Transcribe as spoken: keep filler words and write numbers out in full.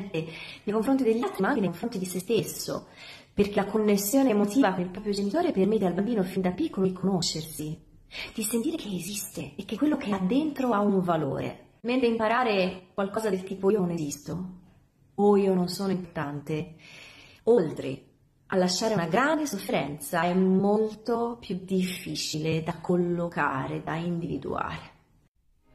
nei confronti degli altri, ma anche nei confronti di se stesso, perché la connessione emotiva con il proprio genitore permette al bambino fin da piccolo di conoscersi, di sentire che esiste e che quello che ha dentro ha un valore, mentre imparare qualcosa del tipo io non esisto o io non sono importante, oltre a lasciare una grande sofferenza, è molto più difficile da collocare, da individuare.